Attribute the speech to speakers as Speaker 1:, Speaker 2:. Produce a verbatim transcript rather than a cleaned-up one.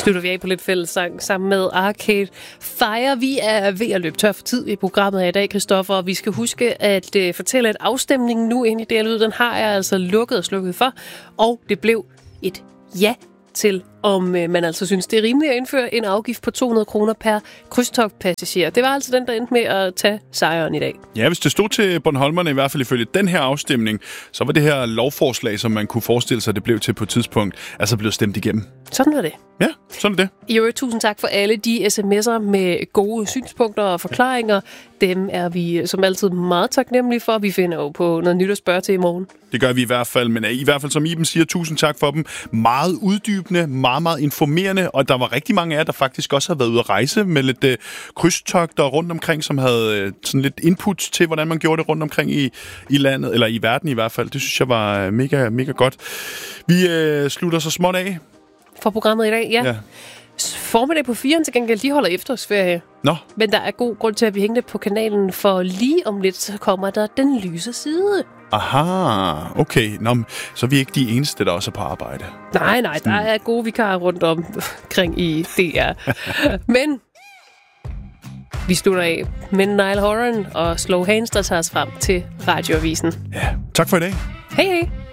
Speaker 1: slutter vi af på lidt fællessang sammen med Arcade Fire. Vi er ved at løbe tør for tid i programmet her i dag, Christoffer, og vi skal huske at uh, fortælle, at afstemningen nu inde i D L, den har jeg altså lukket og slukket for, og det blev et ja til, om uh, man altså synes, det er rimeligt at indføre en afgift på to hundrede kroner per krydstogtpassager. Det var altså den, der endte med at tage sejren i dag.
Speaker 2: Ja, hvis det stod til Bornholmerne, i hvert fald ifølge den her afstemning, så var det her lovforslag, som man kunne forestille sig, det blev til på et tidspunkt, altså blevet stemt igennem.
Speaker 1: Sådan var det.
Speaker 2: Ja, sådan er det.
Speaker 1: I øvrigt, tusind tak for alle de sms'er med gode synspunkter og forklaringer. Dem er vi som altid meget taknemmelige for. Vi finder jo på noget nyt at spørge til i morgen.
Speaker 2: Det gør vi i hvert fald, men i hvert fald, som Iben siger, tusind tak for dem. Meget uddybende, meget, meget informerende, og der var rigtig mange af jer, der faktisk også har været ude at rejse med lidt øh, krydstogter rundt omkring, som havde øh, sådan lidt input til, hvordan man gjorde det rundt omkring i, i landet, eller i verden i hvert fald. Det synes jeg var mega, mega godt. Vi øh, slutter så småt af.
Speaker 1: For programmet i dag, ja. ja. Formiddag på firen til gengæld, de holder efterårsferie.
Speaker 2: Nå.
Speaker 1: Men der er god grund til, at vi hænger på kanalen, for lige om lidt, så kommer der den lyse side.
Speaker 2: Aha, okay. Nå, så er vi ikke de eneste, der også er på arbejde.
Speaker 1: Nej, nej, der er gode vikarer rundt omkring i D R. Men vi slutter af med Niall Horan og Slow Hands, der tager os frem til Radioavisen.
Speaker 2: Ja, tak for i dag.
Speaker 1: Hej, hej.